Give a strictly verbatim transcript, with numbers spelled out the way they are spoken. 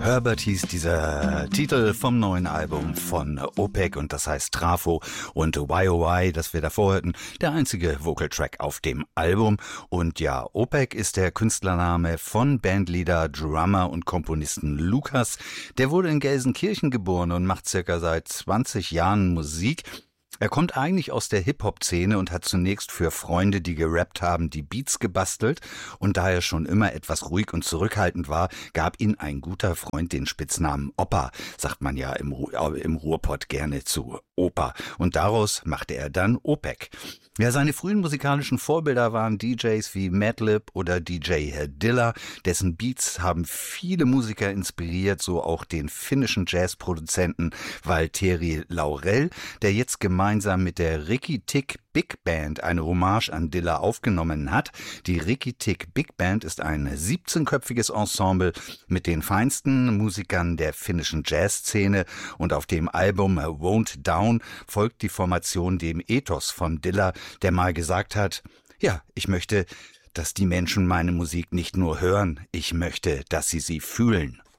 Herbert hieß dieser Titel vom neuen Album von Opeth und das heißt Trafo, und Y O Y, das wir davor hörten, der einzige Vocal-Track auf dem Album. Und ja, Opeth ist der Künstlername von Bandleader, Drummer und Komponisten Lukas. Der wurde in Gelsenkirchen geboren und macht circa seit zwanzig Jahren Musik. Er kommt eigentlich aus der Hip-Hop-Szene und hat zunächst für Freunde, die gerappt haben, die Beats gebastelt. Und da er schon immer etwas ruhig und zurückhaltend war, gab ihm ein guter Freund den Spitznamen Opa, sagt man ja im, Ru- im Ruhrpott gerne zu Opa. Und daraus machte er dann Opeth. Ja, seine frühen musikalischen Vorbilder waren D Js wie Madlib oder D J Dilla. Dessen Beats haben viele Musiker inspiriert, so auch den finnischen Jazzproduzenten Valtteri Laurell, der jetzt gemeinsam mit der Ricky Tick Big Band eine Hommage an Dilla aufgenommen hat. Die Ricky Tick Big Band ist ein siebzehnköpfiges Ensemble mit den feinsten Musikern der finnischen Jazzszene, und auf dem Album Won't Down folgt die Formation dem Ethos von Dilla, der mal gesagt hat: Ja, ich möchte, dass die Menschen meine Musik nicht nur hören, ich möchte, dass sie sie fühlen.